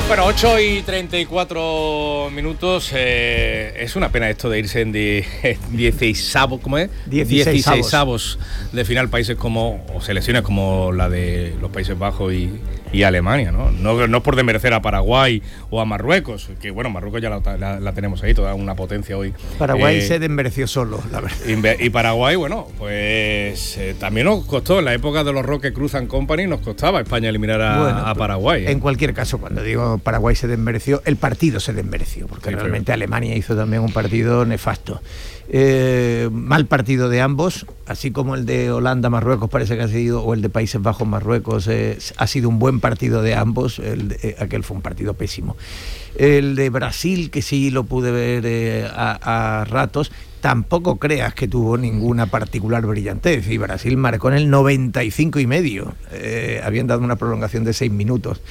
Bueno, 8:34 minutos. Es una pena esto de irse en 16avos, ¿cómo es? 16avos de final, países como, o selecciones como la de los Países Bajos y Alemania, ¿no? No es por desmerecer a Paraguay o a Marruecos, que bueno, Marruecos ya la tenemos ahí, toda una potencia hoy. Paraguay se desmereció solo, la verdad. Y Paraguay, bueno, pues también nos costó, en la época de los Roque Cruz and Company, nos costaba a España eliminar a Paraguay. En cualquier caso, cuando digo Paraguay se desmereció, el partido se desmereció, porque realmente Alemania hizo también un partido nefasto. Mal partido de ambos, así como el de Holanda-Marruecos parece que ha sido, o el de Países Bajos-Marruecos, ha sido un buen partido de ambos. Aquel fue un partido pésimo. El de Brasil, que sí lo pude ver a ratos, tampoco creas que tuvo ninguna particular brillantez, y Brasil marcó en el 95,5, habían dado una prolongación de 6 minutos.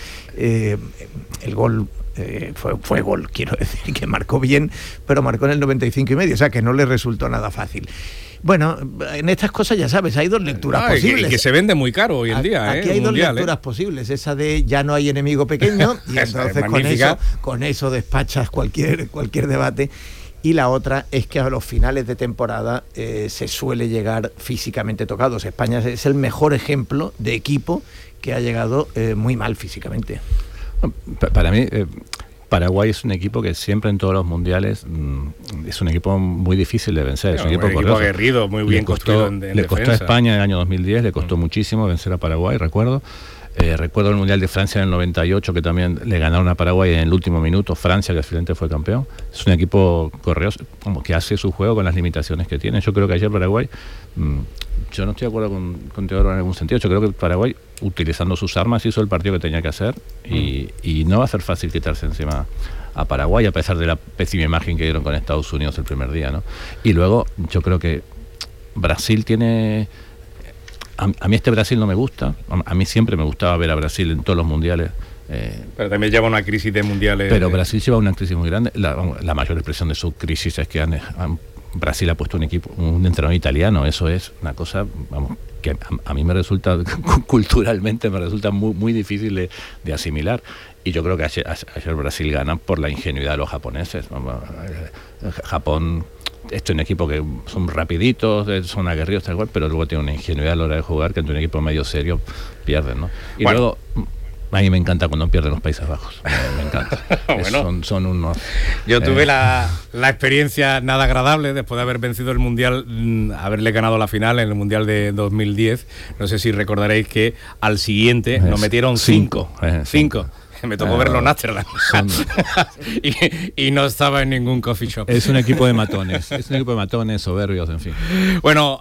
El gol fue gol, quiero decir, que marcó bien, pero marcó en el 95,5, o sea que no le resultó nada fácil. Bueno, en estas cosas ya sabes, hay dos lecturas posibles. Y que se vende muy caro hoy en día. Aquí hay dos lecturas posibles, esa de ya no hay enemigo pequeño, y entonces con eso despachas cualquier debate. Y la otra es que a los finales de temporada se suele llegar físicamente tocados. España es el mejor ejemplo de equipo que ha llegado muy mal físicamente. Para mí, Paraguay es un equipo que siempre en todos los mundiales es un equipo muy difícil de vencer. Es un equipo aguerrido, muy bien construido en defensa. Le costó a España en el año 2010, le costó muchísimo vencer a Paraguay, recuerdo. Recuerdo el Mundial de Francia en el 98, que también le ganaron a Paraguay en el último minuto. Francia, que al final fue campeón. Es un equipo correoso, como que hace su juego con las limitaciones que tiene. Yo creo que ayer Paraguay, yo no estoy de acuerdo con Teodoro en algún sentido. Yo creo que Paraguay, utilizando sus armas, hizo el partido que tenía que hacer, y no va a ser fácil quitarse encima a Paraguay, a pesar de la pésima imagen que dieron con Estados Unidos el primer día, ¿no? Y luego yo creo que Brasil tiene... A mí este Brasil no me gusta. A mí siempre me gustaba ver a Brasil en todos los mundiales. Pero también lleva una crisis de mundiales. Pero Brasil lleva una crisis muy grande. La mayor expresión de su crisis es que Brasil ha puesto un entrenador italiano. Eso es una cosa, que a mí me resulta, culturalmente me resulta muy, muy difícil de asimilar. Y yo creo que ayer Brasil gana por la ingenuidad de los japoneses. Japón... Esto es un equipo que son rapiditos, son aguerridos, tal cual, pero luego tiene una ingenuidad a la hora de jugar que ante un equipo medio serio pierden, ¿no? Y luego, a mí me encanta cuando pierden los Países Bajos, me encanta. Son unos... Yo tuve la experiencia nada agradable después de haber vencido el Mundial, haberle ganado la final en el Mundial de 2010. No sé si recordaréis que al siguiente nos metieron 5. Me tocó verlo en Amsterdam y no estaba en ningún coffee shop. Es un equipo de matones, soberbios, en fin. Bueno,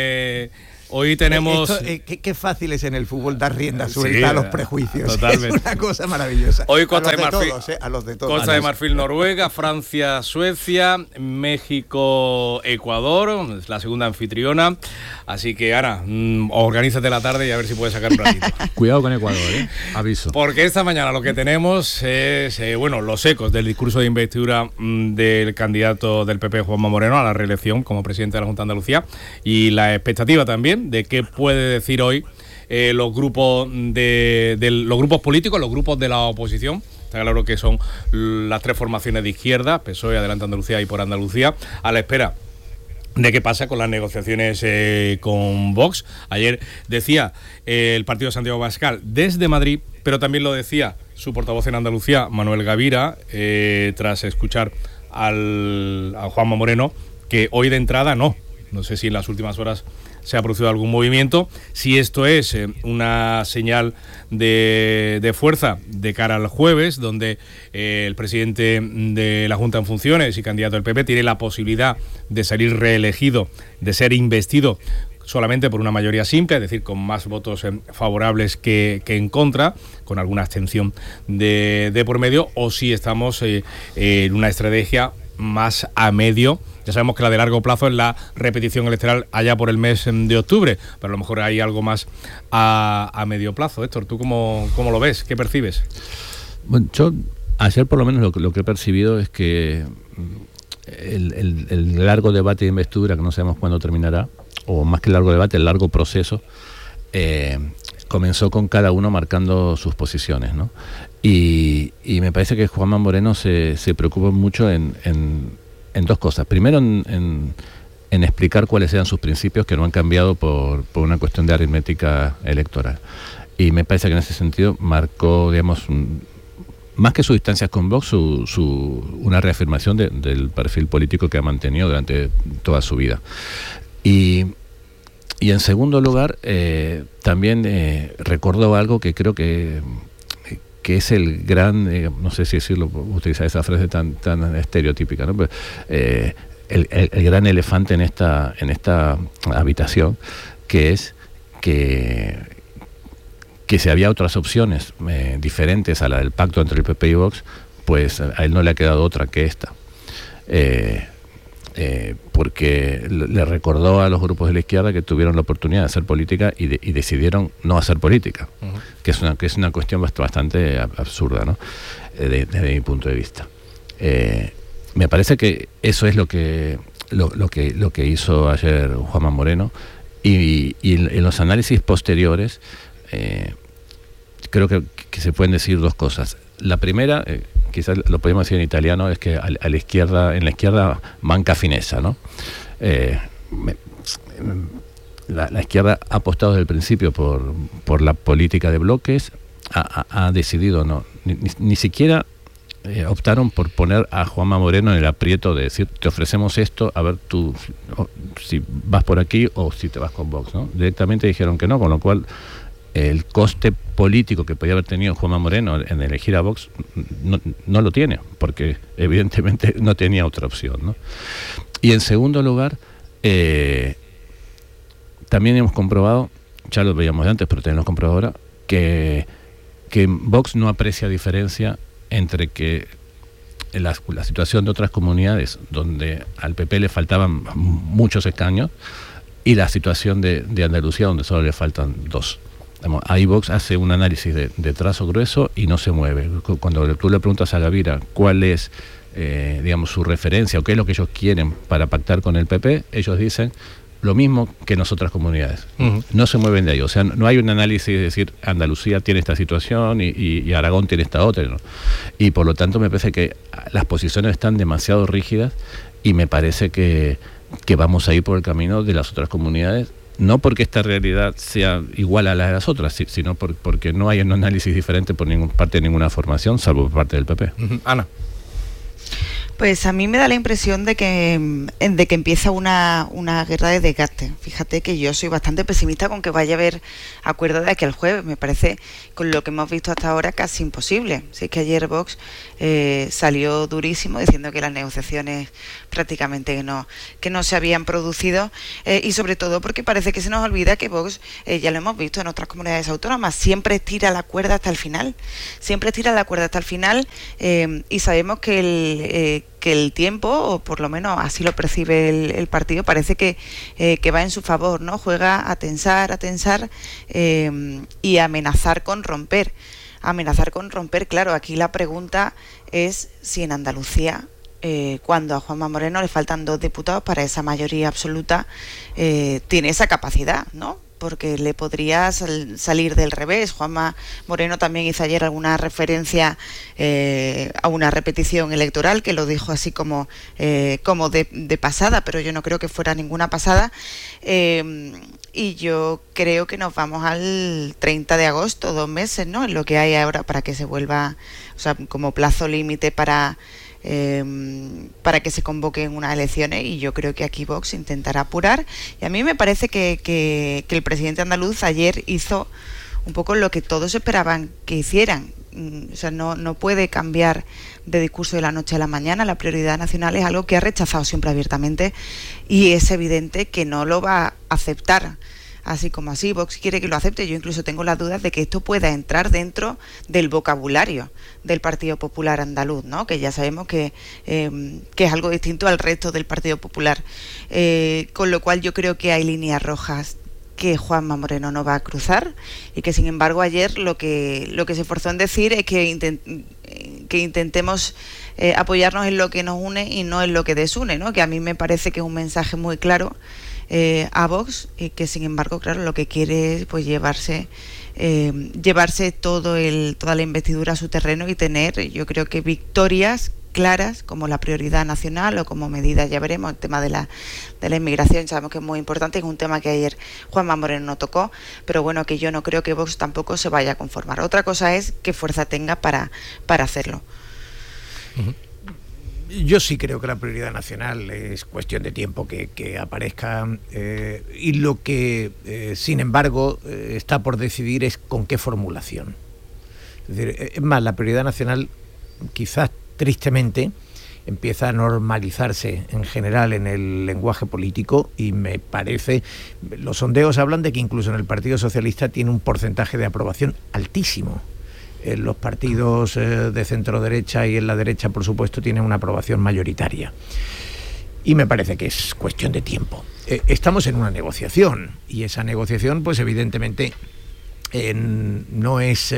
hoy tenemos... Qué fácil es en el fútbol dar rienda suelta a los prejuicios. Totalmente. Es una cosa maravillosa. Hoy Costa de Marfil, a los de todos. Costa de Marfil, Noruega, Francia, Suecia, México, Ecuador, es la segunda anfitriona. Así que, Ana, organízate la tarde y a ver si puedes sacar un ratito. Cuidado con Ecuador, aviso. Porque esta mañana lo que tenemos es, los ecos del discurso de investidura del candidato del PP, Juanma Moreno, a la reelección como presidente de la Junta de Andalucía, y la expectativa también de qué puede decir hoy los grupos los grupos políticos, los grupos de la oposición. Está claro que son las tres formaciones de izquierda, PSOE, Adelante Andalucía y Por Andalucía, a la espera de qué pasa con las negociaciones con Vox. Ayer decía el partido de Santiago Abascal desde Madrid, pero también lo decía su portavoz en Andalucía, Manuel Gavira, tras escuchar a Juanma Moreno, que hoy de entrada no sé si en las últimas horas se ha producido algún movimiento, si esto es una señal de fuerza de cara al jueves, donde el presidente de la Junta en funciones y candidato del PP tiene la posibilidad de salir reelegido, de ser investido solamente por una mayoría simple, es decir, con más votos favorables que en contra, con alguna abstención de por medio, o si estamos en una estrategia más a medio. Ya sabemos que la de largo plazo es la repetición electoral allá por el mes de octubre, pero a lo mejor hay algo más a medio plazo. Héctor, ¿tú cómo lo ves? ¿Qué percibes? Bueno, yo ayer por lo menos lo que he percibido es que el largo debate de investidura, que no sabemos cuándo terminará, o más que el largo debate, el largo proceso, comenzó con cada uno marcando sus posiciones, ¿no? Y me parece que Juanma Moreno se preocupa mucho en dos cosas. Primero, en explicar cuáles eran sus principios, que no han cambiado por una cuestión de aritmética electoral. Y me parece que en ese sentido marcó, digamos, más que sus distancias con Vox, una reafirmación del perfil político que ha mantenido durante toda su vida. Y en segundo lugar, también recordó algo que creo que es el gran, no sé si decirlo, utilizar esa frase tan estereotípica, ¿no? Pero, el gran elefante en esta habitación, que es que si había otras opciones diferentes a la del pacto entre el PP y Vox, pues a él no le ha quedado otra que esta. Porque le recordó a los grupos de la izquierda que tuvieron la oportunidad de hacer política y decidieron no hacer política, que es una cuestión bastante absurda, ¿no? Desde mi punto de vista. Me parece que eso es lo que hizo ayer Juanma Moreno, y en los análisis posteriores creo que se pueden decir dos cosas. La primera, quizás lo podemos decir en italiano, es que en la izquierda manca fineza, ¿no? La izquierda ha apostado desde el principio por la política de bloques, ha decidido ni siquiera optaron por poner a Juanma Moreno en el aprieto de decir, te ofrecemos esto, a ver tú si vas por aquí o si te vas con Vox, ¿no? Directamente dijeron que no, con lo cual el coste político que podía haber tenido Juanma Moreno en elegir a Vox no lo tiene, porque evidentemente no tenía otra opción, ¿no? Y en segundo lugar, también hemos comprobado, ya lo veíamos antes, pero también lo hemos comprobado ahora, que Vox no aprecia diferencia entre que la situación de otras comunidades donde al PP le faltaban muchos escaños y la situación de Andalucía donde solo le faltan 2. Ahí Vox hace un análisis de trazo grueso y no se mueve. Cuando tú le preguntas a Gavira cuál es digamos, su referencia o qué es lo que ellos quieren para pactar con el PP, ellos dicen lo mismo que en las otras comunidades. No se mueven de ahí. O sea, no hay un análisis de decir Andalucía tiene esta situación y Aragón tiene esta otra, ¿no? Y por lo tanto me parece que las posiciones están demasiado rígidas y me parece que vamos a ir por el camino de las otras comunidades, no porque esta realidad sea igual a la de las otras, sino porque no hay un análisis diferente por parte de ninguna formación, salvo por parte del PP. Ana. Pues a mí me da la impresión de que empieza una guerra de desgaste. Fíjate que yo soy bastante pesimista con que vaya a haber acuerdo de aquí al jueves. Me parece, con lo que hemos visto hasta ahora, casi imposible. Si es que ayer Vox salió durísimo diciendo que las negociaciones prácticamente que no se habían producido, y sobre todo porque parece que se nos olvida que Vox, ya lo hemos visto en otras comunidades autónomas, siempre estira la cuerda hasta el final. Siempre estira la cuerda hasta el final, y sabemos que el tiempo, o por lo menos así lo percibe el partido, parece que va en su favor, ¿no? Juega a tensar y a amenazar con romper. Claro, aquí la pregunta es si en Andalucía, cuando a Juanma Moreno le faltan 2 diputados para esa mayoría absoluta, tiene esa capacidad, ¿no? Porque le podría salir del revés. Juanma Moreno también hizo ayer alguna referencia a una repetición electoral, que lo dijo así como de pasada, pero yo no creo que fuera ninguna pasada. Y yo creo que nos vamos al 30 de agosto, 2 meses, ¿no? Es lo que hay ahora para que se vuelva, o sea, como plazo límite para que se convoquen unas elecciones, y yo creo que aquí Vox intentará apurar. Y a mí me parece que el presidente andaluz ayer hizo un poco lo que todos esperaban que hicieran. O sea, no puede cambiar de discurso de la noche a la mañana. La prioridad nacional es algo que ha rechazado siempre abiertamente, y es evidente que no lo va a aceptar así como así. Vox quiere que lo acepte. Yo incluso tengo las dudas de que esto pueda entrar dentro del vocabulario del Partido Popular andaluz, ¿no? Que ya sabemos que es algo distinto al resto del Partido Popular. Con lo cual yo creo que hay líneas rojas que Juanma Moreno no va a cruzar, y que sin embargo ayer lo que se esforzó en decir es que intentemos apoyarnos en lo que nos une y no en lo que desune, ¿no? Que a mí me parece que es un mensaje muy claro, a Vox, que sin embargo, claro, lo que quiere es pues llevarse toda la investidura a su terreno y tener, yo creo que victorias claras como la prioridad nacional o como medidas, ya veremos, el tema de la inmigración, sabemos que es muy importante, es un tema que ayer Juanma Moreno no tocó, pero bueno, que yo no creo que Vox tampoco se vaya a conformar. Otra cosa es qué fuerza tenga para hacerlo. Yo sí creo que la prioridad nacional es cuestión de tiempo que aparezca, y lo que sin embargo está por decidir es con qué formulación. Es decir, es más, la prioridad nacional quizás tristemente empieza a normalizarse en general en el lenguaje político, y me parece, los sondeos hablan de que incluso en el Partido Socialista tiene un porcentaje de aprobación altísimo. En los partidos de centro derecha y en la derecha, por supuesto, tienen una aprobación mayoritaria, y me parece que es cuestión de tiempo. Estamos en una negociación, y esa negociación pues evidentemente no es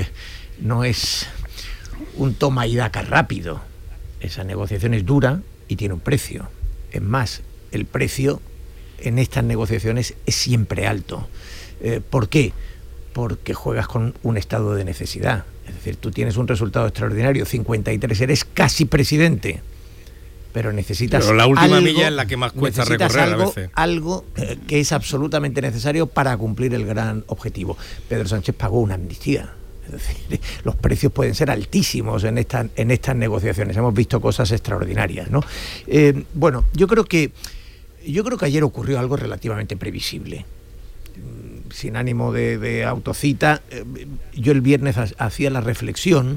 un toma y daca rápido. Esa negociación es dura y tiene un precio. Es más, el precio en estas negociaciones es siempre alto. ¿Por qué? Porque juegas con un estado de necesidad. Es decir, tú tienes un resultado extraordinario, 53, eres casi presidente, pero necesitas la última algo, milla es la que más cuesta recorrer a veces. Algo que es absolutamente necesario para cumplir el gran objetivo. Pedro Sánchez pagó una amnistía. Es decir, los precios pueden ser altísimos en estas negociaciones. Hemos visto cosas extraordinarias, ¿no? Bueno, yo creo que ayer ocurrió algo relativamente previsible. Sin ánimo de autocita, yo el viernes hacía la reflexión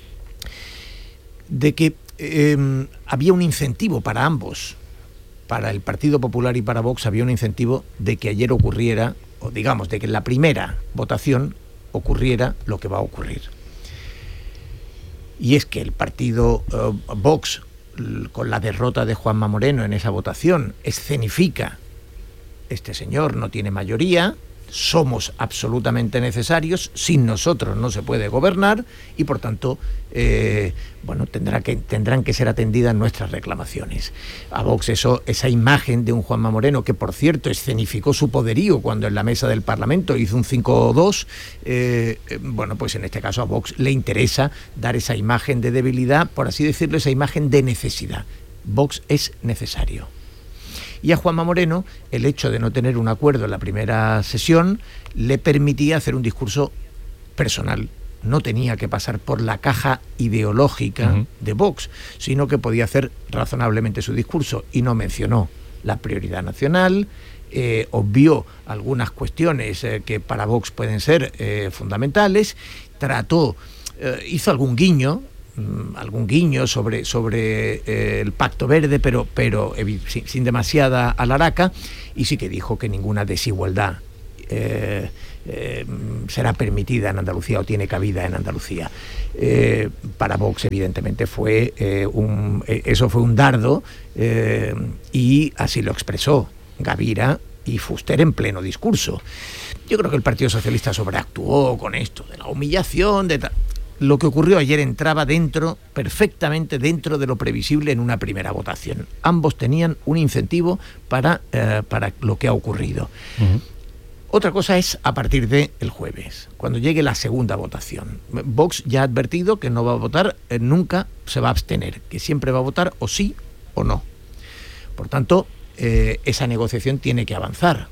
de que había un incentivo para ambos. Para el Partido Popular y para Vox había un incentivo de que ayer ocurriera, o digamos, de que en la primera votación ocurriera lo que va a ocurrir. Y es que el partido Vox, con la derrota de Juanma Moreno en esa votación, escenifica: este señor no tiene mayoría, somos absolutamente necesarios, sin nosotros no se puede gobernar, y por tanto tendrán que ser atendidas nuestras reclamaciones. A Vox esa imagen de un Juanma Moreno, que por cierto escenificó su poderío cuando en la mesa del Parlamento hizo un 5-2, pues en este caso a Vox le interesa dar esa imagen de debilidad, por así decirlo, esa imagen de necesidad. Vox es necesario. Y a Juanma Moreno, el hecho de no tener un acuerdo en la primera sesión le permitía hacer un discurso personal. No tenía que pasar por la caja ideológica de Vox, sino que podía hacer razonablemente su discurso, y no mencionó la prioridad nacional, obvió algunas cuestiones que para Vox pueden ser fundamentales, hizo algún guiño sobre el Pacto Verde, pero sin demasiada alaraca, y sí que dijo que ninguna desigualdad será permitida en Andalucía o tiene cabida en Andalucía. Para Vox evidentemente eso fue un dardo, y así lo expresó Gavira y Fuster en pleno discurso. Yo creo que el Partido Socialista sobreactuó con esto de la humillación, Lo que ocurrió ayer entraba perfectamente dentro de lo previsible en una primera votación. Ambos tenían un incentivo para lo que ha ocurrido. Otra cosa es a partir del jueves, cuando llegue la segunda votación. Vox ya ha advertido que no va a votar, nunca se va a abstener, que siempre va a votar o sí o no. Por tanto, esa negociación tiene que avanzar.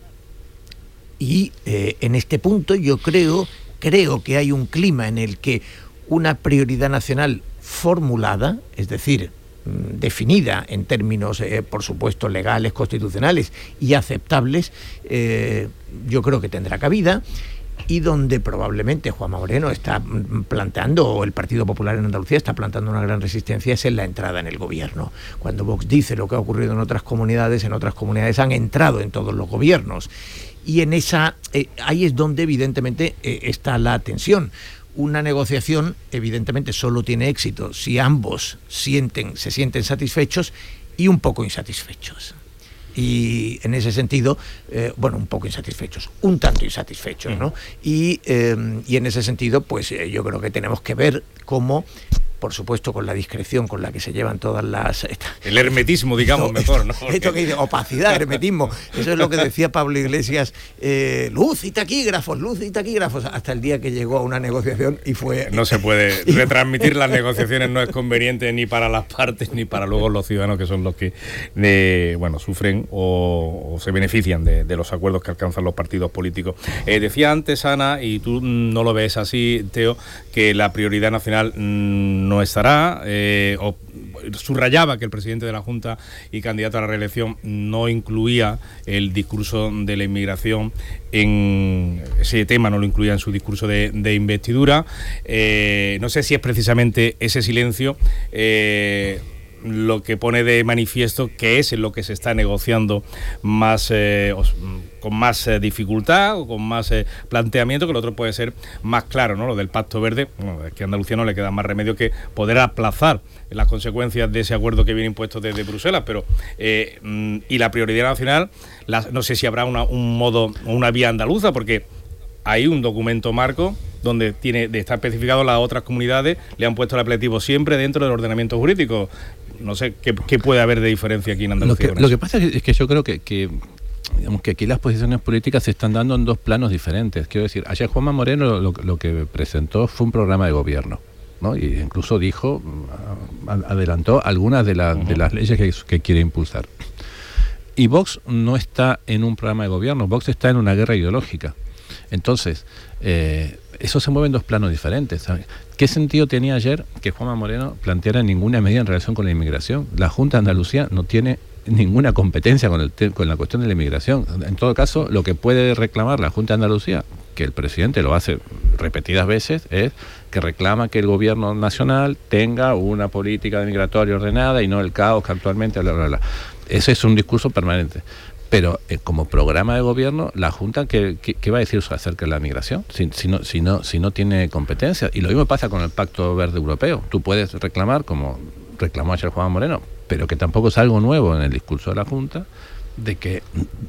Y en este punto yo creo que hay un clima en el que una prioridad nacional formulada, es decir, definida en términos, por supuesto, legales, constitucionales y aceptables, yo creo que tendrá cabida, y donde probablemente Juanma Moreno está planteando, o el Partido Popular en Andalucía está planteando una gran resistencia, es en la entrada en el gobierno. Cuando Vox dice lo que ha ocurrido en otras comunidades han entrado en todos los gobiernos. Y ahí es donde evidentemente está la tensión. Una negociación evidentemente solo tiene éxito si ambos se sienten satisfechos y un poco insatisfechos. Y en ese sentido, un poco insatisfechos, un tanto insatisfechos, ¿no? Y en ese sentido, pues yo creo que tenemos que ver cómo por supuesto con la discreción con la que se llevan todas las... El hermetismo, digamos, mejor, ¿no? Porque... Esto que dice, opacidad, hermetismo, eso es lo que decía Pablo Iglesias, luz y taquígrafos, hasta el día que llegó a una negociación y fue... No se puede retransmitir las negociaciones, no es conveniente ni para las partes ni para luego los ciudadanos, que son los que sufren o se benefician de los acuerdos que alcanzan los partidos políticos. Decía antes Ana, y tú no lo ves así, Teo, que la prioridad nacional no estará, o subrayaba que el presidente de la Junta y candidato a la reelección no incluía el discurso de la inmigración ese tema, no lo incluía en su discurso de investidura. No sé si es precisamente ese silencio lo que pone de manifiesto que es en lo que se está negociando más con más dificultad o con más planteamiento, que lo otro puede ser más claro, ¿no? Lo del Pacto Verde, es que a Andalucía no le queda más remedio que poder aplazar las consecuencias de ese acuerdo que viene impuesto desde Bruselas, pero y la prioridad nacional, no sé si habrá un modo o una vía andaluza, porque hay un documento marco donde está especificado las otras comunidades, le han puesto el apelativo siempre dentro del ordenamiento jurídico. No sé qué puede haber de diferencia aquí en Andalucía. Lo que pasa es que yo creo que aquí las posiciones políticas se están dando en dos planos diferentes. Quiero decir, ayer Juanma Moreno lo que presentó fue un programa de gobierno, ¿no? Y incluso adelantó algunas de las leyes que quiere impulsar. Y Vox no está en un programa de gobierno, Vox está en una guerra ideológica. Entonces, eso se mueve en dos planos diferentes, ¿sabes? ¿Qué sentido tenía ayer que Juanma Moreno planteara ninguna medida en relación con la inmigración? La Junta de Andalucía no tiene ninguna competencia con la cuestión de la inmigración. En todo caso, lo que puede reclamar la Junta de Andalucía, que el presidente lo hace repetidas veces, es que reclama que el gobierno nacional tenga una política migratoria ordenada y no el caos que actualmente... Ese es un discurso permanente. Pero como programa de gobierno, la Junta, ¿qué va a decir acerca de la migración? Si no tiene competencia. Y lo mismo pasa con el Pacto Verde Europeo. Tú puedes reclamar, como reclamó ayer Juanma Moreno, pero que tampoco es algo nuevo en el discurso de la Junta, de que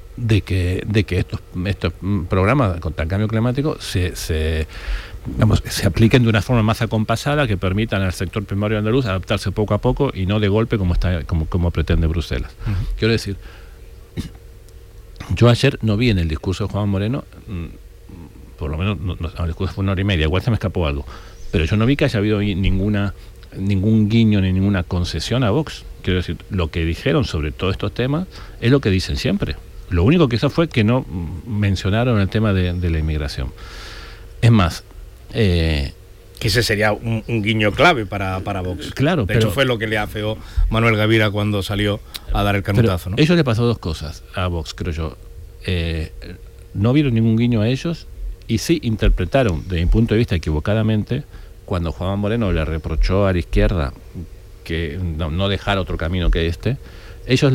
estos programas contra el cambio climático se apliquen de una forma más acompasada, que permitan al sector primario andaluz adaptarse poco a poco y no de golpe como pretende Bruselas. Uh-huh. Quiero decir, yo ayer no vi en el discurso de Juan Moreno, por lo menos el discurso fue 1 hora y media, igual se me escapó algo, pero yo no vi que haya habido ningún guiño ni ninguna concesión a Vox. Quiero decir, lo que dijeron sobre todos estos temas es lo que dicen siempre. Lo único que hizo fue que no mencionaron el tema de la inmigración. Es más... que ese sería un guiño clave para Vox. Claro, de hecho, fue lo que le afeó Manuel Gavira cuando salió a dar el canutazo, ¿no? Ellos le pasó dos cosas a Vox, creo yo. No vieron ningún guiño a ellos y sí interpretaron, desde mi punto de vista, equivocadamente, cuando Juan Moreno le reprochó a la izquierda que no dejara otro camino que este. Ellos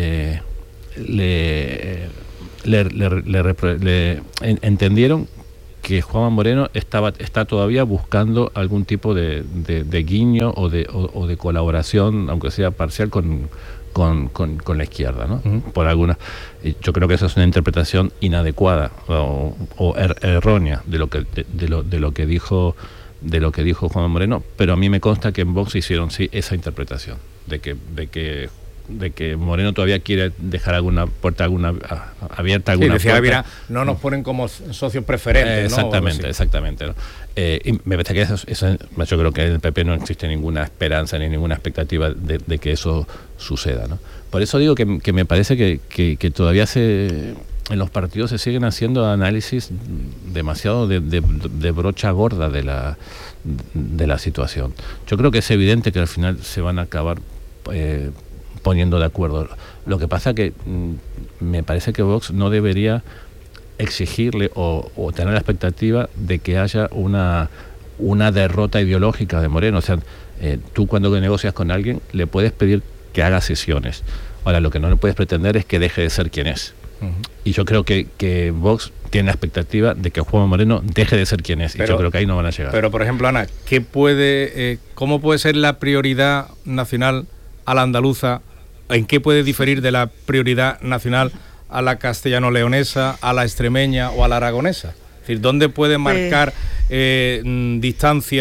entendieron que Juan Moreno está todavía buscando algún tipo de guiño o de colaboración, aunque sea parcial, con la izquierda, ¿no? Uh-huh. Por alguna, yo creo que esa es una interpretación inadecuada o errónea de lo que dijo Juan Moreno, pero a mí me consta que en Vox hicieron sí esa interpretación de que Moreno todavía quiere dejar alguna puerta abierta. Sí, decía Gavira, no nos ponen como socios preferentes, ¿no? Exactamente. ¿no? Y me parece que eso, yo creo que en el PP no existe ninguna esperanza ni ninguna expectativa de que eso suceda, ¿no? Por eso digo que me parece que todavía en los partidos se siguen haciendo análisis demasiado de brocha gorda de la situación. Yo creo que es evidente que al final se van a acabar poniendo de acuerdo. Lo que pasa que me parece que Vox no debería exigirle o tener la expectativa de que haya una derrota ideológica de Moreno. O sea, tú cuando negocias con alguien le puedes pedir que haga cesiones. Ahora, lo que no le puedes pretender es que deje de ser quien es. Uh-huh. Y yo creo que Vox tiene la expectativa de que Juan Moreno deje de ser quien es. Y yo creo que ahí no van a llegar. Pero, por ejemplo, Ana, ¿cómo puede ser la prioridad nacional a la andaluza? ¿En qué puede diferir de la prioridad nacional a la castellano-leonesa, a la extremeña o a la aragonesa? Es decir, ¿dónde puede marcar distancia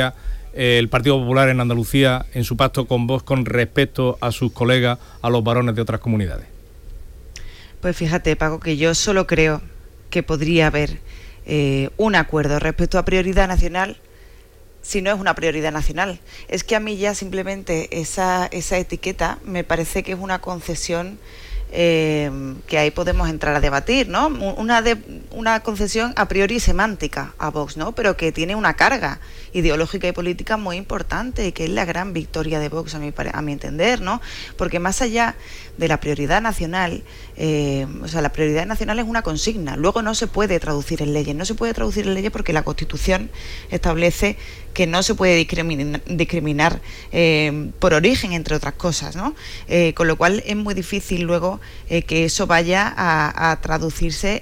el Partido Popular en Andalucía en su pacto con Vox con respecto a sus colegas, a los varones de otras comunidades? Pues fíjate, Paco, que yo solo creo que podría haber un acuerdo respecto a prioridad nacional si no es una prioridad nacional. Es que a mí ya simplemente esa etiqueta me parece que es una concesión que ahí podemos entrar a debatir, ¿no? Una concesión a priori semántica a Vox, ¿no? Pero que tiene una carga ideológica y política muy importante y que es la gran victoria de Vox a mi entender, ¿no? Porque más allá de la prioridad nacional, la prioridad nacional es una consigna, luego no se puede traducir en leyes, porque la Constitución establece que no se puede discriminar por origen, entre otras cosas, ¿no? Con lo cual es muy difícil luego que eso vaya a traducirse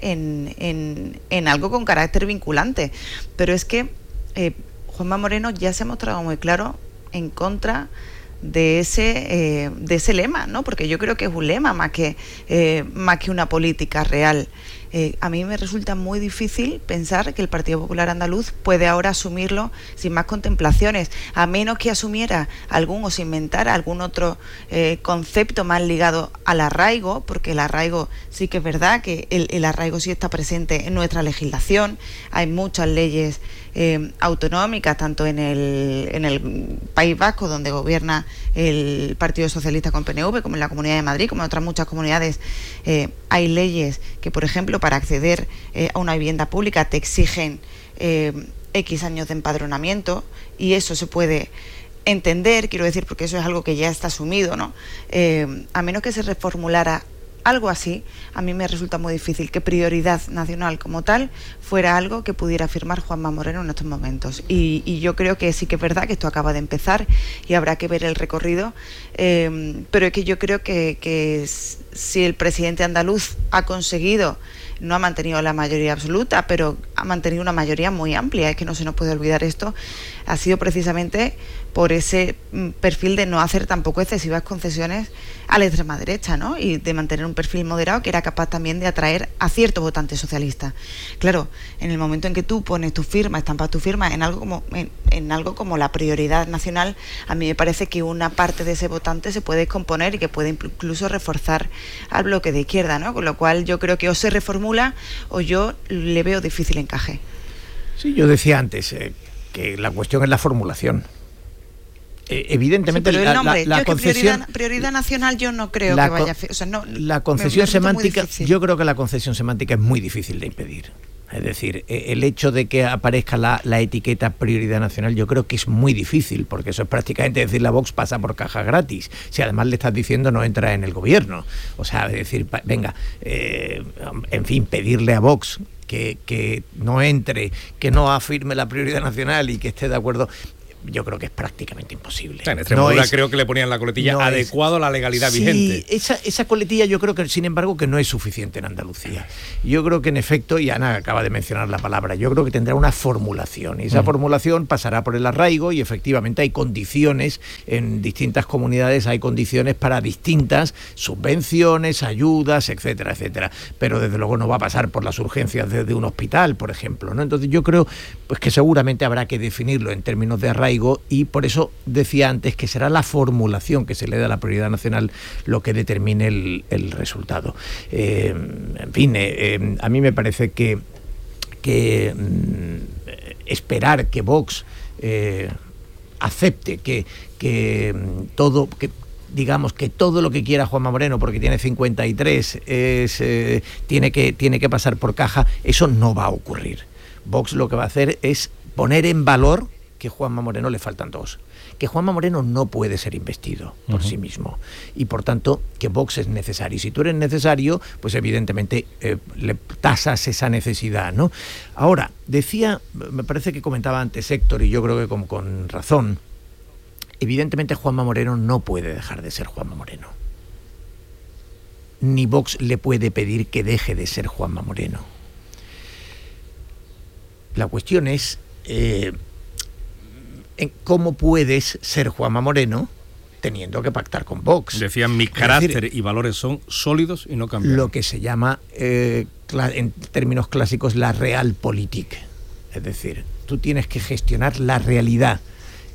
en algo con carácter vinculante. Pero es que Juanma Moreno ya se ha mostrado muy claro en contra de ese lema, ¿no? Porque yo creo que es un lema más que una política real. A mí me resulta muy difícil pensar que el Partido Popular Andaluz puede ahora asumirlo sin más contemplaciones, a menos que asumiera o se inventara algún otro concepto más ligado al arraigo, porque el arraigo sí que es verdad que el arraigo sí está presente en nuestra legislación. Hay muchas leyes autonómicas, tanto en el País Vasco, donde gobierna el Partido Socialista con PNV, como en la Comunidad de Madrid, como en otras muchas comunidades. Hay leyes que, por ejemplo, para acceder a una vivienda pública te exigen X años de empadronamiento, y eso se puede entender, quiero decir, porque eso es algo que ya está asumido, ¿no? A menos que se reformulara algo así, a mí me resulta muy difícil que prioridad nacional como tal fuera algo que pudiera afirmar Juanma Moreno en estos momentos. Y yo creo que sí que es verdad que esto acaba de empezar y habrá que ver el recorrido, pero es que yo creo que si el presidente andaluz ha conseguido, no ha mantenido la mayoría absoluta, pero ha mantenido una mayoría muy amplia, es que no se nos puede olvidar esto, ha sido precisamente por ese perfil de no hacer tampoco excesivas concesiones a la extrema derecha, ¿no? Y de mantener un perfil moderado que era capaz también de atraer a ciertos votantes socialistas. Claro, en el momento en que tú pones tu firma, estampas tu firma en algo como la prioridad nacional, a mí me parece que una parte de ese votante se puede descomponer y que puede incluso reforzar al bloque de izquierda, ¿no? Con lo cual yo creo que o se reformula o yo le veo difícil encaje. Sí, yo decía antes que la cuestión es la formulación. Evidentemente, sí, pero el nombre, la concesión, prioridad nacional yo no creo que vaya a... la concesión semántica, yo creo que la concesión semántica es muy difícil de impedir. Es decir, el hecho de que aparezca la etiqueta prioridad nacional, yo creo que es muy difícil, porque eso es prácticamente decir la Vox pasa por caja gratis. Si además le estás diciendo no entra en el gobierno. O sea, es decir, venga, en fin, pedirle a Vox que no entre, que no afirme la prioridad nacional y que esté de acuerdo, yo creo que es prácticamente imposible. En Extremadura creo que le ponían la coletilla adecuado a la legalidad vigente. Esa coletilla yo creo que, sin embargo, que no es suficiente en Andalucía. Yo creo que, en efecto, y Ana acaba de mencionar la palabra, yo creo que tendrá una formulación, y esa formulación pasará por el arraigo, y efectivamente hay condiciones, en distintas comunidades hay condiciones para distintas subvenciones, ayudas, etcétera, etcétera. Pero desde luego no va a pasar por las urgencias de un hospital, por ejemplo, ¿no? Entonces yo creo pues que seguramente habrá que definirlo en términos de arraigo, y por eso decía antes que será la formulación que se le da a la prioridad nacional lo que determine el resultado. En fin, a mí me parece que esperar que Vox acepte que todo lo que quiera Juanma Moreno, porque tiene 53, tiene que pasar por caja, eso no va a ocurrir. Vox lo que va a hacer es poner en valor que Juanma Moreno le faltan dos, que Juanma Moreno no puede ser investido por sí mismo, y por tanto que Vox es necesario, y si tú eres necesario, pues evidentemente le tasas esa necesidad, ¿no? Ahora, decía, me parece que comentaba antes Héctor, y yo creo que con razón, evidentemente Juanma Moreno no puede dejar de ser Juanma Moreno, ni Vox le puede pedir que deje de ser Juanma Moreno. La cuestión es ¿cómo puedes ser Juanma Moreno teniendo que pactar con Vox? Decían, mi carácter y valores son sólidos y no cambian. Lo que se llama, en términos clásicos, la realpolitik. Es decir, tú tienes que gestionar la realidad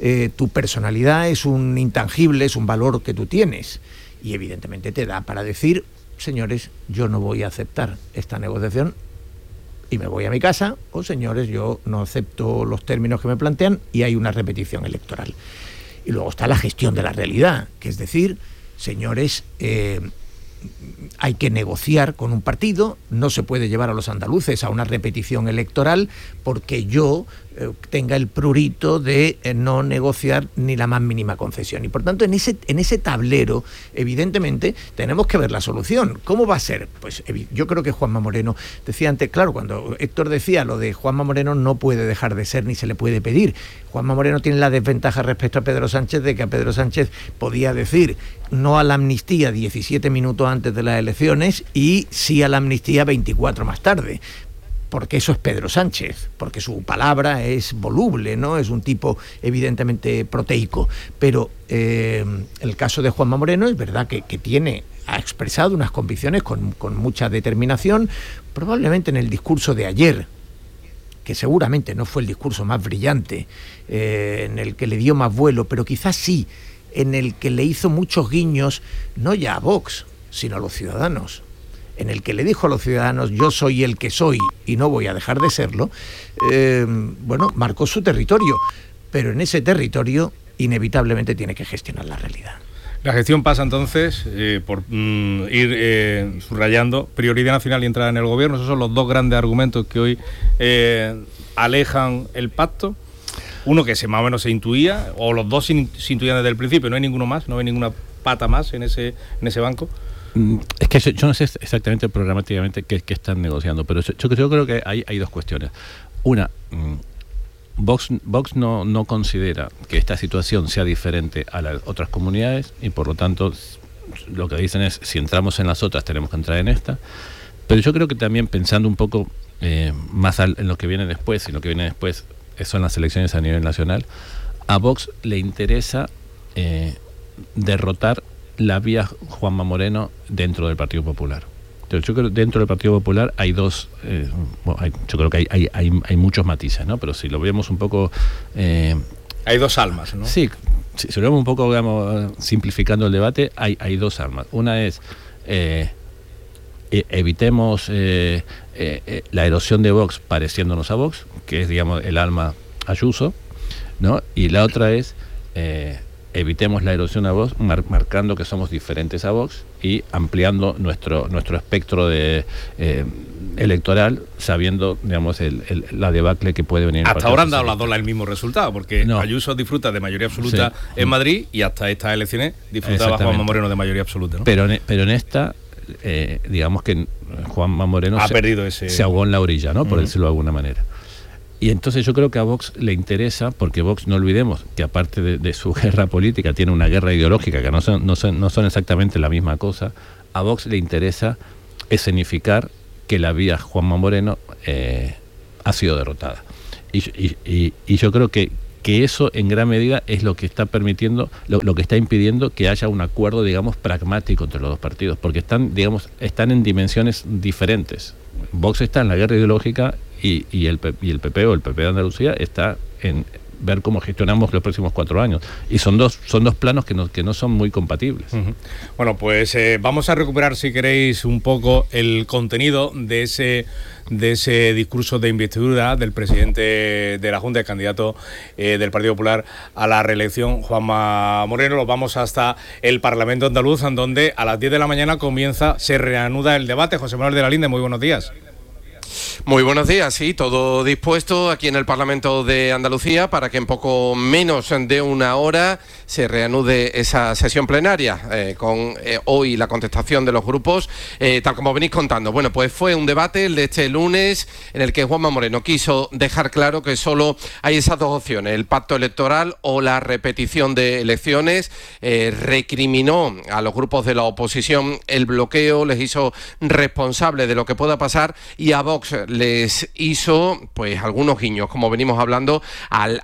tu personalidad es un intangible, es un valor que tú tienes y evidentemente te da para decir, señores, yo no voy a aceptar esta negociación y me voy a mi casa, o señores, yo no acepto los términos que me plantean y hay una repetición electoral. Y luego está la gestión de la realidad, que es decir, señores, hay que negociar con un partido, no se puede llevar a los andaluces a una repetición electoral porque yo tenga el prurito de no negociar ni la más mínima concesión. Y por tanto, en ese tablero, evidentemente, tenemos que ver la solución. ¿Cómo va a ser? Pues yo creo que Juanma Moreno decía antes, claro, cuando Héctor decía lo de Juanma Moreno no puede dejar de ser ni se le puede pedir. Juanma Moreno tiene la desventaja respecto a Pedro Sánchez de que a Pedro Sánchez podía decir no a la amnistía 17 minutos antes de las elecciones y sí a la amnistía 24 más tarde. Porque eso es Pedro Sánchez, porque su palabra es voluble, ¿no? Es un tipo evidentemente proteico. Pero el caso de Juanma Moreno es verdad que ha expresado unas convicciones con mucha determinación, probablemente en el discurso de ayer, que seguramente no fue el discurso más brillante, en el que le dio más vuelo, pero quizás sí, en el que le hizo muchos guiños, no ya a Vox, sino a los ciudadanos, en el que le dijo a los ciudadanos, yo soy el que soy y no voy a dejar de serlo, marcó su territorio, pero en ese territorio inevitablemente tiene que gestionar la realidad. La gestión pasa entonces por ir subrayando prioridad nacional y entrada en el gobierno. Esos son los dos grandes argumentos que hoy alejan el pacto. Uno que más o menos se intuía, o los dos se intuían desde el principio, no hay ninguno más, no hay ninguna pata más en ese banco. Es que yo no sé exactamente programáticamente qué están negociando, pero yo creo que hay dos cuestiones. Una, Vox no considera que esta situación sea diferente a las otras comunidades y por lo tanto lo que dicen es si entramos en las otras tenemos que entrar en esta, pero yo creo que también pensando un poco más en lo que viene después, y lo que viene después son las elecciones a nivel nacional, a Vox le interesa derrotar la vía Juanma Moreno dentro del Partido Popular. Entonces, yo creo que dentro del Partido Popular hay dos, yo creo que hay muchos matices, ¿no? Pero si lo vemos un poco... hay dos almas, ¿no? Sí, si lo vemos un poco, digamos, simplificando el debate, hay dos almas. Una es evitemos la erosión de Vox pareciéndonos a Vox, que es, digamos, el alma Ayuso, ¿no? Y la otra es... evitemos la erosión a Vox, marcando que somos diferentes a Vox y ampliando nuestro espectro de electoral, sabiendo, digamos, la debacle que puede venir. Hasta ahora han dado las dos el mismo resultado, porque Ayuso disfruta de mayoría absoluta en Madrid y hasta estas elecciones disfrutaba Juanma Moreno de mayoría absoluta, ¿no? Pero en esta, digamos que Juanma Moreno se ahogó en la orilla, ¿no? Por decirlo de alguna manera. Y entonces yo creo que a Vox le interesa, porque Vox, no olvidemos que aparte de su guerra política, tiene una guerra ideológica, que no son exactamente la misma cosa. A Vox le interesa escenificar que la vía Juanma Moreno ha sido derrotada. Y yo creo que eso en gran medida es lo que está permitiendo, lo que está impidiendo que haya un acuerdo, digamos, pragmático entre los dos partidos, porque están en dimensiones diferentes. Vox está en la guerra ideológica y el PP o el PP de Andalucía está en ver cómo gestionamos los próximos 4 años. Y son dos planos que no son muy compatibles. Uh-huh. Bueno, pues vamos a recuperar, si queréis, un poco el contenido de ese discurso de investidura del presidente de la Junta, el candidato del Partido Popular a la reelección, Juanma Moreno. Nos vamos hasta el Parlamento andaluz, en donde a las 10 de la mañana se reanuda el debate. José Manuel de la Linde, muy buenos días. Muy buenos días, sí, todo dispuesto aquí en el Parlamento de Andalucía para que en poco menos de una hora se reanude esa sesión plenaria con hoy la contestación de los grupos, tal como venís contando. Bueno, pues fue un debate el de este lunes en el que Juanma Moreno quiso dejar claro que solo hay esas dos opciones, el pacto electoral o la repetición de elecciones. Recriminó a los grupos de la oposición el bloqueo, les hizo responsables de lo que pueda pasar y a Vox les hizo pues algunos guiños, como venimos hablando, al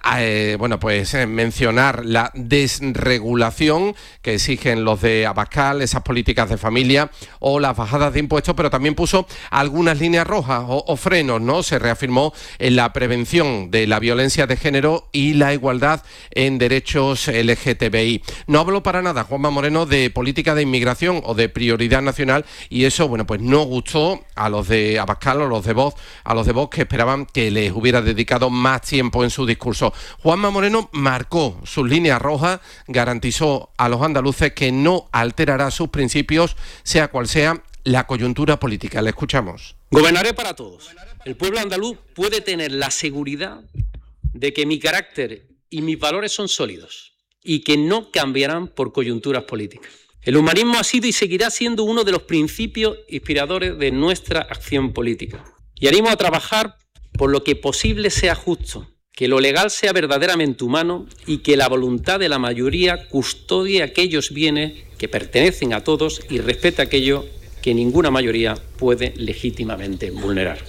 mencionar la desregulación que exigen los de Abascal, esas políticas de familia o las bajadas de impuestos, pero también puso algunas líneas rojas o frenos, ¿no? Se reafirmó en la prevención de la violencia de género y la igualdad en derechos LGTBI. No habló para nada Juanma Moreno de política de inmigración o de prioridad nacional, y eso, pues no gustó a los de Abascal o a los de Vox, que esperaban que les hubiera dedicado más tiempo en su discurso. Juanma Moreno marcó sus líneas rojas, garantizó a los andaluces que no alterará sus principios, sea cual sea la coyuntura política. Le escuchamos. Gobernaré para todos. El pueblo andaluz puede tener la seguridad de que mi carácter y mis valores son sólidos y que no cambiarán por coyunturas políticas. El humanismo ha sido y seguirá siendo uno de los principios inspiradores de nuestra acción política. Y animo a trabajar por lo que posible sea justo, que lo legal sea verdaderamente humano y que la voluntad de la mayoría custodie aquellos bienes que pertenecen a todos y respete aquello que ninguna mayoría puede legítimamente vulnerar.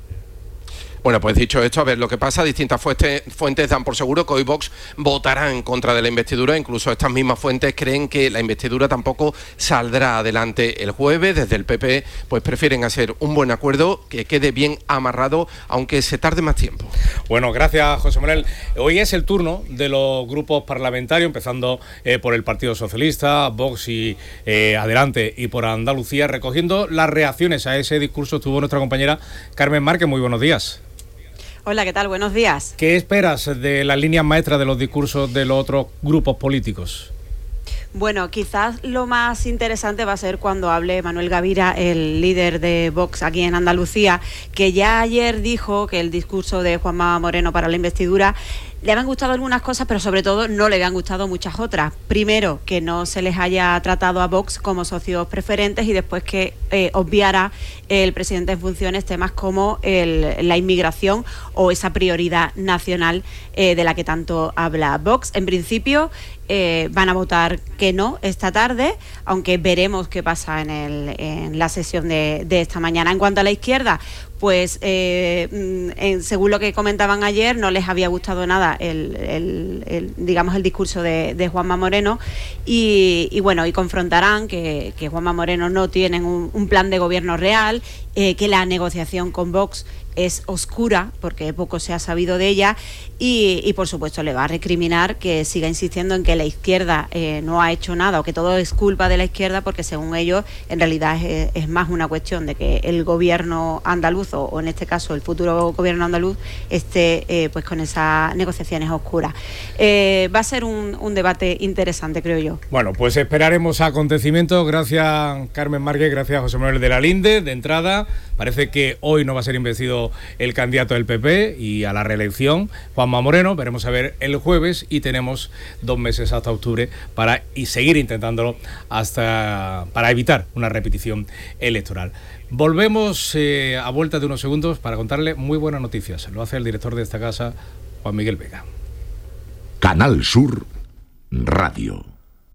Bueno, pues dicho esto, a ver lo que pasa. Distintas fuentes dan por seguro que hoy Vox votará en contra de la investidura. Incluso estas mismas fuentes creen que la investidura tampoco saldrá adelante el jueves. Desde el PP pues prefieren hacer un buen acuerdo que quede bien amarrado, aunque se tarde más tiempo. Bueno, gracias, José Manuel. Hoy es el turno de los grupos parlamentarios, empezando por el Partido Socialista, Vox y Adelante, y por Andalucía. Recogiendo las reacciones a ese discurso estuvo nuestra compañera Carmen Márquez. Muy buenos días. Hola, ¿qué tal? Buenos días. ¿Qué esperas de las líneas maestras de los discursos de los otros grupos políticos? Bueno, quizás lo más interesante va a ser cuando hable Manuel Gavira, el líder de Vox aquí en Andalucía, que ya ayer dijo que el discurso de Juanma Moreno para la investidura le habían gustado algunas cosas, pero sobre todo no le habían gustado muchas otras. Primero, que no se les haya tratado a Vox como socios preferentes, y después que obviara el presidente en funciones temas como la inmigración o esa prioridad nacional de la que tanto habla Vox. En principio van a votar que no esta tarde, aunque veremos qué pasa en la sesión de esta mañana. En cuanto a la izquierda, pues según lo que comentaban ayer, no les había gustado nada el discurso de Juanma Moreno, y confrontarán que Juanma Moreno no tiene un plan de gobierno real, que la negociación con Vox es oscura porque poco se ha sabido de ella, y por supuesto le va a recriminar que siga insistiendo en que la izquierda no ha hecho nada, o que todo es culpa de la izquierda, porque según ellos en realidad es más una cuestión de que el gobierno andaluz, o en este caso el futuro gobierno andaluz, esté pues con esas negociaciones oscuras. Va a ser un debate interesante, creo yo. Bueno, pues esperaremos acontecimientos. Gracias, Carmen Márquez, gracias, José Manuel de la Linde. De entrada, parece que hoy no va a ser investido el candidato del PP y a la reelección, Juanma Moreno. Veremos a ver el jueves, y tenemos 2 meses hasta octubre para seguir intentándolo para evitar una repetición electoral. Volvemos a vuelta de unos segundos para contarle muy buenas noticias. Lo hace el director de esta casa, Juan Miguel Vega. Canal Sur Radio.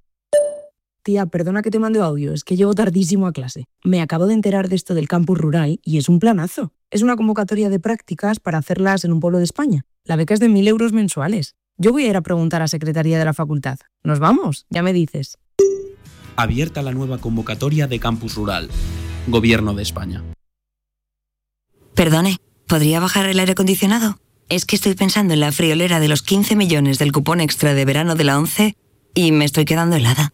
Tía, perdona que te mande audio, es que llego tardísimo a clase. Me acabo de enterar de esto del campus rural y es un planazo. Es una convocatoria de prácticas para hacerlas en un pueblo de España. La beca es de 1.000 euros mensuales. Yo voy a ir a preguntar a Secretaría de la Facultad. ¿Nos vamos? Ya me dices. Abierta la nueva convocatoria de campus rural. Gobierno de España. Perdone, ¿podría bajar el aire acondicionado? Es que estoy pensando en la friolera de los 15 millones del cupón extra de verano de la ONCE y me estoy quedando helada.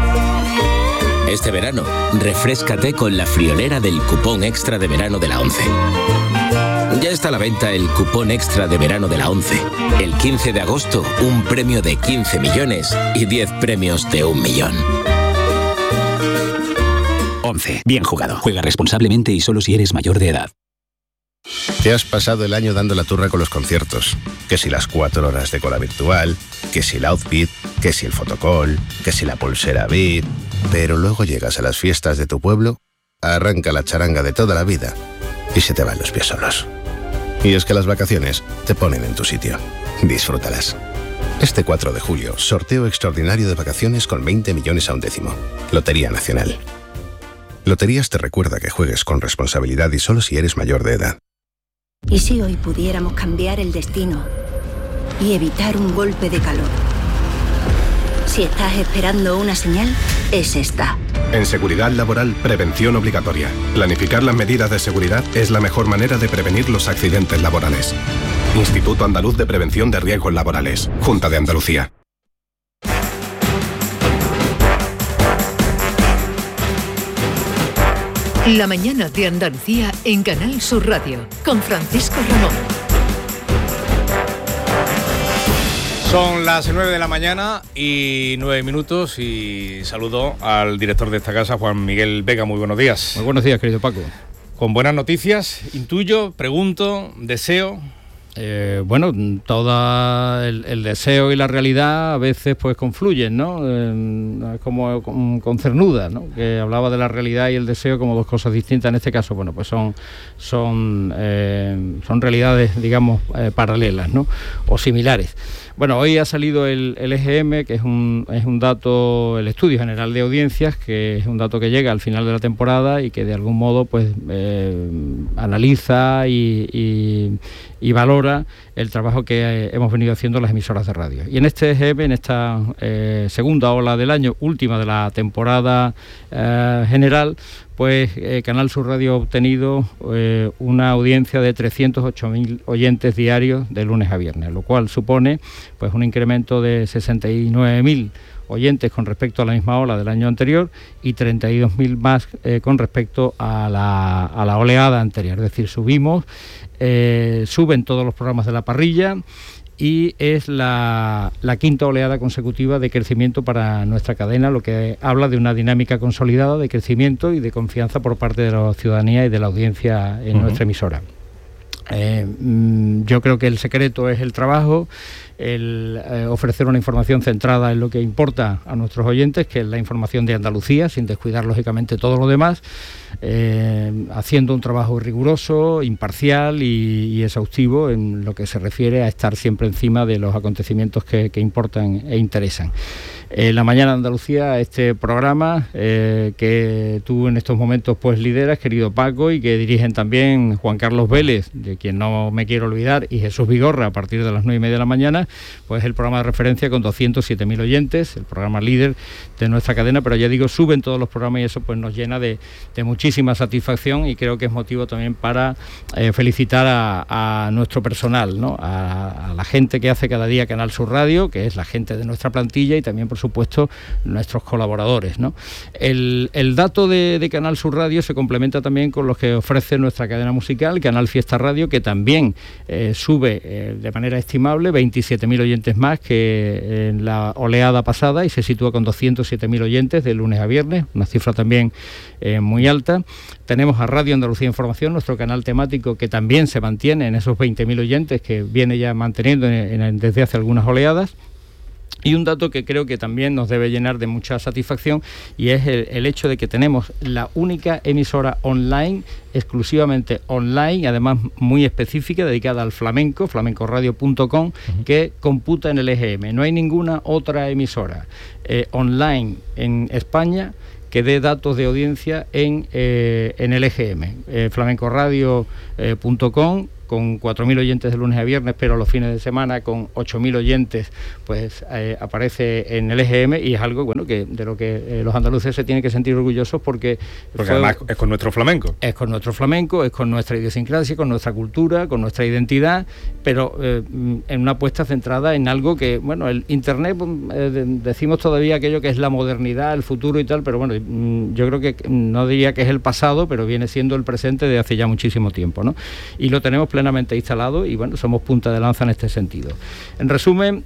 Este verano, refréscate con la friolera del cupón extra de verano de la ONCE. Ya está a la venta el cupón extra de verano de la ONCE. El 15 de agosto, un premio de 15 millones y 10 premios de 1 millón. ONCE. Bien jugado. Juega responsablemente y solo si eres mayor de edad. Te has pasado el año dando la turra con los conciertos. Que si las 4 horas de cola virtual, que si el outfit, que si el fotocall, que si la pulsera Beat. Pero luego llegas a las fiestas de tu pueblo, arranca la charanga de toda la vida y se te van los pies solos. Y es que las vacaciones te ponen en tu sitio. Disfrútalas. Este 4 de julio, sorteo extraordinario de vacaciones con 20 millones a un décimo. Lotería Nacional. Loterías te recuerda que juegues con responsabilidad y solo si eres mayor de edad. ¿Y si hoy pudiéramos cambiar el destino y evitar un golpe de calor? Si estás esperando una señal, es esta. En seguridad laboral, prevención obligatoria. Planificar las medidas de seguridad es la mejor manera de prevenir los accidentes laborales. Instituto Andaluz de Prevención de Riesgos Laborales. Junta de Andalucía. La mañana de Andalucía en Canal Sur Radio, con Francisco Ramón. Son las 9 de la mañana y 9 minutos y saludo al director de esta casa, Juan Miguel Vega. Muy buenos días. Muy buenos días, querido Paco. Con buenas noticias, intuyo, pregunto, deseo. Bueno, todo el deseo y la realidad a veces pues confluyen, ¿no? Como con Cernuda, ¿no? Que hablaba de la realidad y el deseo como dos cosas distintas. En este caso, bueno, pues son realidades, digamos, paralelas, ¿no? O similares. Bueno, hoy ha salido el EGM, que es un dato, el Estudio General de Audiencias, que es un dato que llega al final de la temporada y que de algún modo pues analiza y valora el trabajo que hemos venido haciendo las emisoras de radio. Y en este EGM, en esta segunda ola del año, última de la temporada general, pues Canal Sur Radio ha obtenido una audiencia de 308.000 oyentes diarios de lunes a viernes, lo cual supone pues un incremento de 69.000 oyentes con respecto a la misma ola del año anterior y 32.000 más con respecto a la oleada anterior. Es decir, suben todos los programas de la parrilla y es la quinta oleada consecutiva de crecimiento para nuestra cadena, lo que habla de una dinámica consolidada de crecimiento y de confianza por parte de la ciudadanía y de la audiencia en nuestra emisora. Yo creo que el secreto es el trabajo, el ofrecer una información centrada en lo que importa a nuestros oyentes, que es la información de Andalucía, sin descuidar lógicamente todo lo demás, haciendo un trabajo riguroso, imparcial y exhaustivo en lo que se refiere a estar siempre encima de los acontecimientos que importan e interesan. La Mañana de Andalucía, este programa que tú en estos momentos pues lideras, querido Paco, y que dirigen también Juan Carlos Vélez, de quien no me quiero olvidar, y Jesús Vigorra a partir de las 9:30 de la mañana, pues el programa de referencia con 207.000 oyentes, el programa líder de nuestra cadena, pero ya digo, suben todos los programas y eso pues nos llena de muchísima satisfacción y creo que es motivo también para felicitar a nuestro personal, ¿no? A la gente que hace cada día Canal Sur Radio, que es la gente de nuestra plantilla y también por supuesto nuestros colaboradores, ¿no? El dato de Canal Sur Radio se complementa también con los que ofrece nuestra cadena musical, Canal Fiesta Radio, que también sube de manera estimable 27.000 oyentes más que en la oleada pasada y se sitúa con 207.000 oyentes de lunes a viernes, una cifra también muy alta. Tenemos a Radio Andalucía Información, nuestro canal temático, que también se mantiene en esos 20.000 oyentes que viene ya manteniendo desde hace algunas oleadas. Y un dato que creo que también nos debe llenar de mucha satisfacción y es el hecho de que tenemos la única emisora online, exclusivamente online, y además muy específica, dedicada al flamenco, flamencoradio.com, que computa en el EGM. No hay ninguna otra emisora online en España que dé datos de audiencia en el EGM. Flamencoradio.com, con 4.000 oyentes de lunes a viernes, pero los fines de semana con 8.000 oyentes, pues aparece en el EGM y es algo bueno que de lo que los andaluces se tienen que sentir orgullosos porque además es con nuestro flamenco. Es con nuestro flamenco, es con nuestra idiosincrasia, con nuestra cultura, con nuestra identidad, pero en una apuesta centrada en algo que, bueno, el Internet, decimos todavía aquello que es la modernidad, el futuro y tal, pero bueno, yo creo que no diría que es el pasado, pero viene siendo el presente de hace ya muchísimo tiempo, ¿no? Y lo tenemos plenamente instalado y bueno, somos punta de lanza en este sentido. En resumen,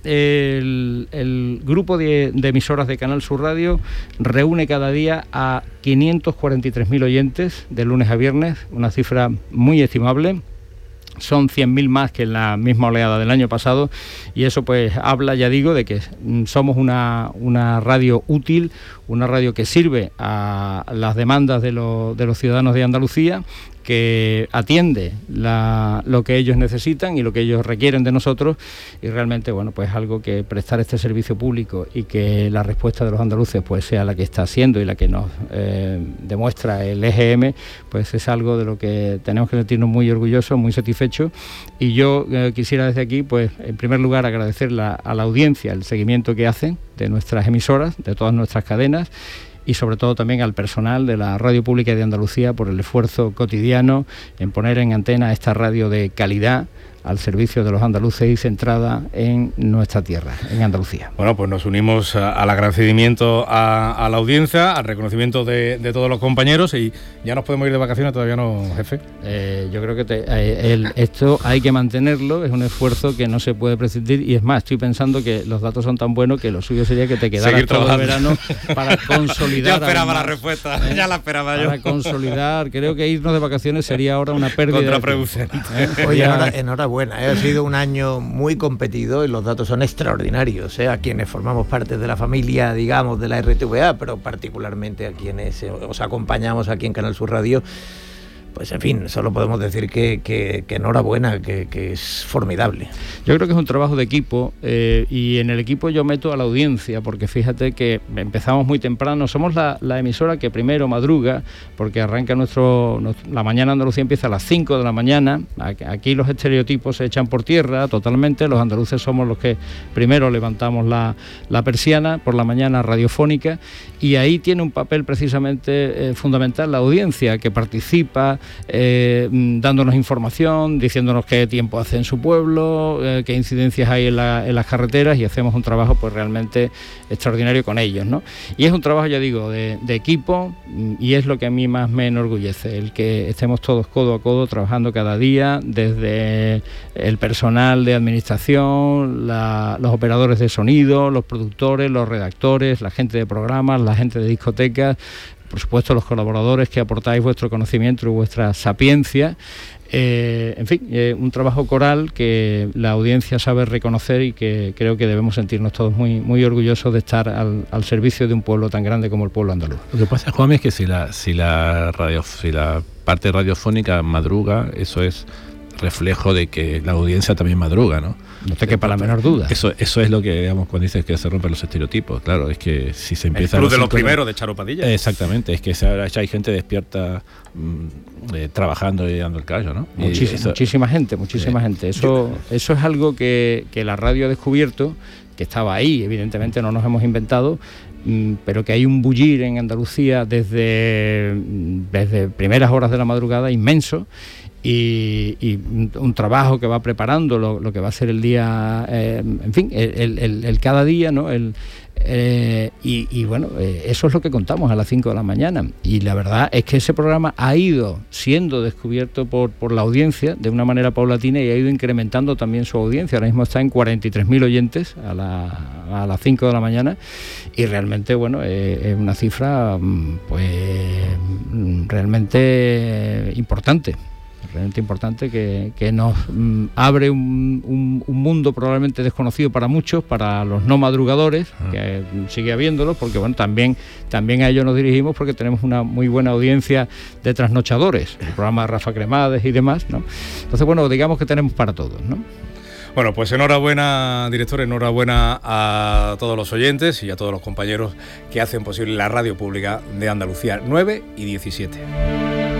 el grupo de emisoras de Canal Sur Radio reúne cada día a 543.000 oyentes de lunes a viernes, una cifra muy estimable. Son 100.000 más que en la misma oleada del año pasado y eso pues habla, ya digo, de que somos una radio útil, una radio que sirve a las demandas de los ciudadanos de Andalucía, que atiende lo que ellos necesitan y lo que ellos requieren de nosotros, y realmente, bueno, pues algo que prestar este servicio público y que la respuesta de los andaluces pues sea la que está siendo y la que nos demuestra el EGM, pues es algo de lo que tenemos que sentirnos muy orgullosos, muy satisfechos. Y yo quisiera desde aquí, pues en primer lugar, agradecer a la audiencia el seguimiento que hacen de nuestras emisoras, de todas nuestras cadenas, y sobre todo también al personal de la Radio Pública de Andalucía por el esfuerzo cotidiano en poner en antena esta radio de calidad al servicio de los andaluces y centrada en nuestra tierra, en Andalucía. Bueno, pues nos unimos al agradecimiento a la audiencia, al reconocimiento de todos los compañeros, y ya nos podemos ir de vacaciones, todavía no, jefe. Yo creo que esto hay que mantenerlo, es un esfuerzo que no se puede prescindir, y es más, estoy pensando que los datos son tan buenos que lo suyo sería que te quedaras todo el verano para consolidar. Yo esperaba la respuesta, ya la esperaba yo. Para consolidar, creo que irnos de vacaciones sería ahora una pérdida. Contraproducente. Oye, enhorabuena. Ha sido un año muy competido y los datos son extraordinarios, a quienes formamos parte de la familia, digamos, de la RTVA, pero particularmente a quienes os acompañamos aquí en Canal Sur Radio. Pues en fin, solo podemos decir que enhorabuena, que es formidable. Yo creo que es un trabajo de equipo, y en el equipo yo meto a la audiencia, porque fíjate que empezamos muy temprano, somos la emisora que primero madruga, porque arranca la mañana Andalucía empieza a las 5 de la mañana, aquí los estereotipos se echan por tierra totalmente, los andaluces somos los que primero levantamos la persiana por la mañana radiofónica, y ahí tiene un papel precisamente fundamental la audiencia, que participa, dándonos información, diciéndonos qué tiempo hace en su pueblo, qué incidencias hay en las carreteras, y hacemos un trabajo pues realmente extraordinario con ellos, ¿no? Y es un trabajo, ya digo, de equipo, y es lo que a mí más me enorgullece, el que estemos todos codo a codo trabajando cada día, desde el personal de administración, los operadores de sonido, los productores, los redactores, la gente de programas, la gente de discotecas, por supuesto los colaboradores que aportáis vuestro conocimiento y vuestra sapiencia, en fin, un trabajo coral que la audiencia sabe reconocer y que creo que debemos sentirnos todos muy, muy orgullosos de estar al servicio de un pueblo tan grande como el pueblo andaluz. Lo que pasa, Juan, es que si la parte radiofónica madruga, eso es reflejo de que la audiencia también madruga, ¿no? No te quepa la menor duda. Eso es lo que, digamos, cuando dices que se rompen los estereotipos. Claro, es que si se empieza... El club de los primeros de Charo Padilla. Exactamente, es que ahora ya hay gente despierta trabajando y dando el callo, ¿no? Muchísima gente. Eso es algo que la radio ha descubierto, que estaba ahí, evidentemente no nos hemos inventado, pero que hay un bullir en Andalucía desde primeras horas de la madrugada inmenso, y un trabajo que va preparando lo que va a ser el día, en fin, el cada día, ¿no? Y bueno, eso es lo que contamos a las 5 de la mañana, y la verdad es que ese programa ha ido siendo descubierto por la audiencia de una manera paulatina, y ha ido incrementando también su audiencia. Ahora mismo está en 43.000 oyentes a las 5 de la mañana, y realmente, bueno, es una cifra pues realmente importante que nos abre un mundo probablemente desconocido para muchos, para los no madrugadores, que sigue habiéndolos, porque bueno, también a ellos nos dirigimos, porque tenemos una muy buena audiencia de trasnochadores, el programa de Rafa Cremades y demás, ¿no? Entonces, bueno, digamos que tenemos para todos, ¿no? Bueno, pues enhorabuena, director, enhorabuena a todos los oyentes y a todos los compañeros que hacen posible la radio pública de Andalucía. 9:17.